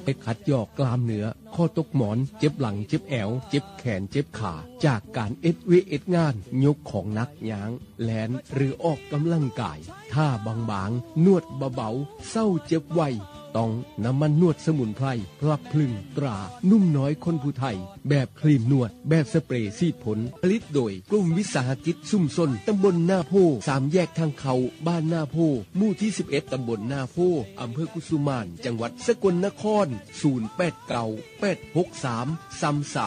ขัดยอกกล้ามเนื้อข้อตกหมอนเจ็บหลังเจ็บแอวเจ็บแขนเจ็บขาจากการเอ็ดงานยกของหนักย้างแลนหรือออกกำลังกายท่าบางๆนวดเบาๆเศร้าเจ็บไวต้องน้ำมันนวดสมุนไพรพลับพลึงตรานุ่มน้อยคนผู้ไทยแบบครีมนวดแบบสเปรย์ซีดผลผลิตโดยกลุ่มวิสาหกิจซุ่มซนตำบลหน้าโพ3แยกทางเขาบ้านหน้าโพหมู่ที่11ตำบลหน้าโพอำเภอกุสุมานจังหวัดสกลนคร08986333